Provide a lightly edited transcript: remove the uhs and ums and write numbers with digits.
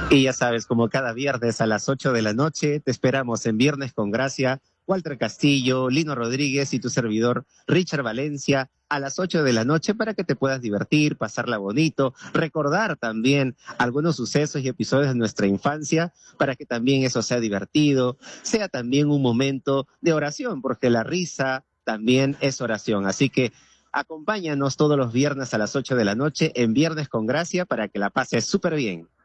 Y ya sabes, como cada viernes a las 8 de la noche, te esperamos en Viernes con Gracia, Walter Castillo, Lino Rodríguez y tu servidor Richard Valencia a las 8 de la noche para que te puedas divertir, pasarla bonito, recordar también algunos sucesos y episodios de nuestra infancia para que también eso sea divertido, sea también un momento de oración, porque la risa también es oración. Así que acompáñanos todos los viernes a las 8 de la noche en Viernes con Gracia para que la pases súper bien.